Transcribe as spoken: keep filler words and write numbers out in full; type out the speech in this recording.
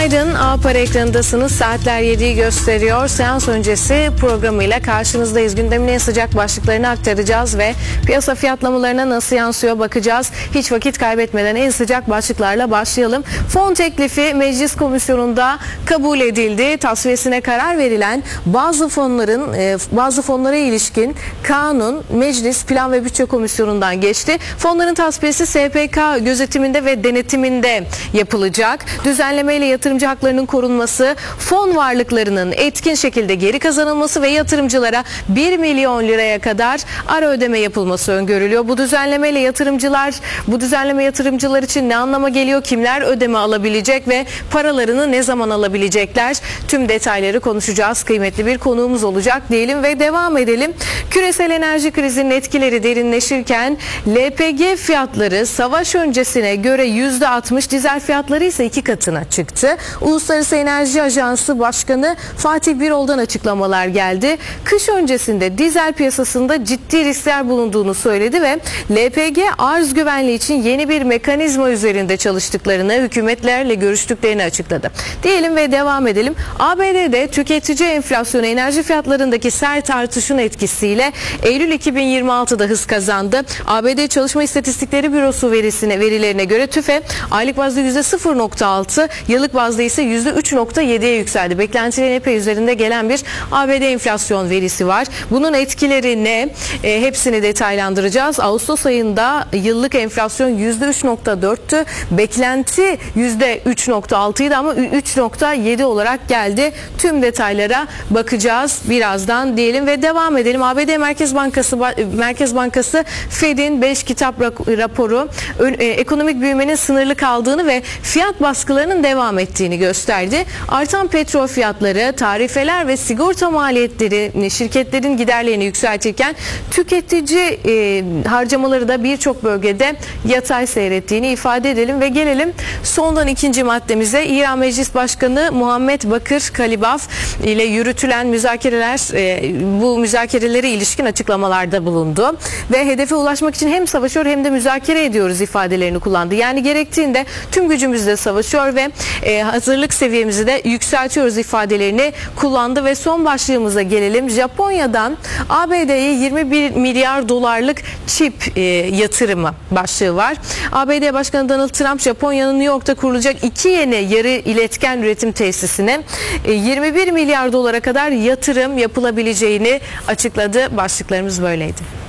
Günaydın, A Para ekranındasınız. Saatler yediyi gösteriyor. Seans öncesi programıyla karşınızdayız. Gündemin en sıcak başlıklarını aktaracağız ve piyasa fiyatlamalarına nasıl yansıyor bakacağız. Hiç vakit kaybetmeden en sıcak başlıklarla başlayalım. Fon teklifi Meclis Komisyonu'nda kabul edildi. Tasfiyesine karar verilen bazı fonların bazı fonlara ilişkin kanun Meclis Plan ve Bütçe Komisyonu'ndan geçti. Fonların tasfiyesi S P K gözetiminde ve denetiminde yapılacak. Düzenlemeyle yatırımcı haklarının korunması, fon varlıklarının etkin şekilde geri kazanılması ve yatırımcılara bir milyon liraya kadar ara ödeme yapılması öngörülüyor. Bu düzenlemeyle yatırımcılar, bu düzenleme yatırımcılar için ne anlama geliyor? Kimler ödeme alabilecek ve paralarını ne zaman alabilecekler? Tüm detayları konuşacağız. Kıymetli bir konuğumuz olacak diyelim ve devam edelim. Küresel enerji krizinin etkileri derinleşirken L P G fiyatları savaş öncesine göre yüzde altmış, dizel fiyatları ise iki katına çıktı. Uluslararası Enerji Ajansı Başkanı Fatih Birol'dan açıklamalar geldi. Kış öncesinde dizel piyasasında ciddi riskler bulunduğunu söyledi ve L P G arz güvenliği için yeni bir mekanizma üzerinde çalıştıklarını, hükümetlerle görüştüklerini açıkladı. Diyelim ve devam edelim. A B D'de tüketici enflasyonu enerji fiyatlarındaki sert artışın etkisiyle Eylül iki bin yirmi altıda hız kazandı. A B D Çalışma İstatistikleri Bürosu verisine, verilerine göre TÜFE aylık bazda yüzde sıfır nokta altı, yıllık bazda ise yüzde üç nokta yediye yükseldi. Beklentilerin epey üzerinde gelen bir A B D enflasyon verisi var. Bunun etkileri ne? E, hepsini detaylandıracağız. Ağustos ayında yıllık enflasyon yüzde üç nokta dörttü. Beklenti yüzde üç nokta altıydı ama üç nokta yedi olarak geldi. Tüm detaylara bakacağız birazdan diyelim ve devam edelim. A B D Merkez Bankası Merkez Bankası Fed'in beş kitap raporu e, ekonomik büyümenin sınırlı kaldığını ve fiyat baskılarının devam ettiğini gösterdi. Artan petrol fiyatları, tarifeler ve sigorta maliyetleri şirketlerin giderlerini yükseltirken tüketici e, harcamaları da birçok bölgede yatay seyrettiğini ifade edelim ve gelelim sondan ikinci maddemize. İran Meclis Başkanı Muhammed Bakır Kalibaf ile yürütülen müzakereler e, bu müzakerelere ilişkin açıklamalarda bulundu ve hedefe ulaşmak için hem savaşıyor hem de müzakere ediyoruz ifadelerini kullandı. Yani gerektiğinde tüm gücümüzle savaşıyor ve e, hazırlık seviyemizi de yükseltiyoruz ifadelerini kullandı ve son başlığımıza gelelim. Japonya'dan A B D'ye yirmi bir milyar dolarlık çip e, yatırımı başlığı var. A B D Başkanı Donald Trump, Japonya'nın New York'ta kurulacak iki yeni yarı iletken üretim tesisine e, yirmi bir milyar dolara kadar yatırım yapılabileceğini açıkladı. Başlıklarımız böyleydi.